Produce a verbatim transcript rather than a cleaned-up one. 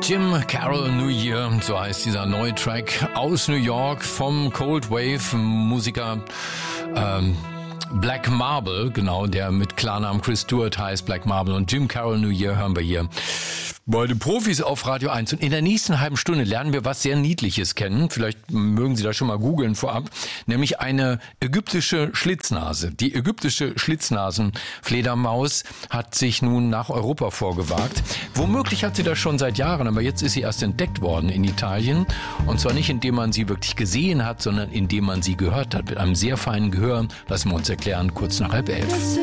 Jim Carroll New Year, so heißt dieser neue Track aus New York vom Cold Wave Musiker ähm, Black Marble, genau, der mit Klarnamen Chris Stewart heißt, Black Marble, und Jim Carroll New Year hören wir hier bei den Profis auf Radio eins. Und in der nächsten halben Stunde lernen wir was sehr Niedliches kennen. Vielleicht mögen Sie das schon mal googeln vorab. Nämlich eine ägyptische Schlitznase. Die ägyptische Schlitznasenfledermaus hat sich nun nach Europa vorgewagt. Womöglich hat sie das schon seit Jahren, aber jetzt ist sie erst entdeckt worden in Italien. Und zwar nicht, indem man sie wirklich gesehen hat, sondern indem man sie gehört hat. Mit einem sehr feinen Gehör. Lassen wir uns erklären, kurz nach halb elf.